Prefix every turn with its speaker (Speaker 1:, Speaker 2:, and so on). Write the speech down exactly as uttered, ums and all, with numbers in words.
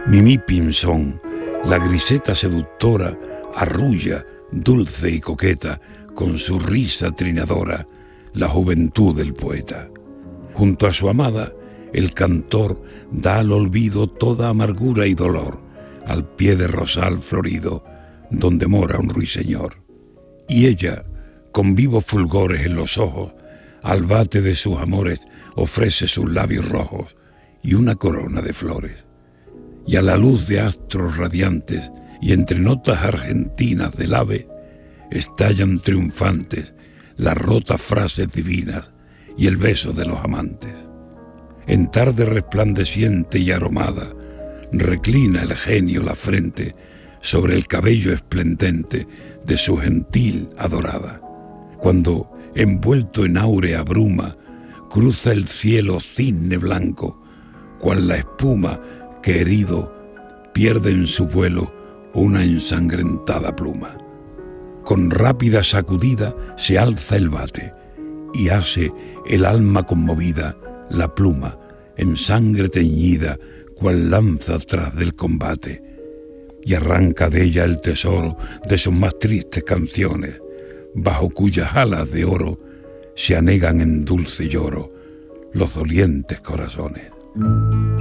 Speaker 1: Mimí Pinzón, la griseta seductora, arrulla, dulce y coqueta, con su risa trinadora, la juventud del poeta. Junto a su amada, el cantor da al olvido toda amargura y dolor, al pie de rosal florido, donde mora un ruiseñor. Y ella, con vivos fulgores en los ojos, al bate de sus amores ofrece sus labios rojos y una corona de flores. Y a la luz de astros radiantes y entre notas argentinas del ave, estallan triunfantes las rotas frases divinas y el beso de los amantes. En tarde resplandeciente y aromada, reclina el genio la frente sobre el cabello esplendente de su gentil adorada. Cuando, envuelto en áurea bruma, cruza el cielo cisne blanco, cual la espuma que herido pierde en su vuelo una ensangrentada pluma. Con rápida sacudida se alza el bate y hace el alma conmovida la pluma en sangre teñida cual lanza tras del combate, y arranca de ella el tesoro de sus más tristes canciones, bajo cuyas alas de oro se anegan en dulce lloro los dolientes corazones.